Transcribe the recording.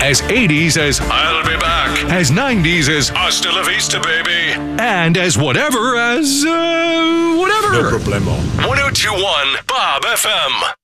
As 80s as I'll be back. As 90s as hasta la vista, baby. And as whatever as whatever. No problemo. 1021 Bob FM.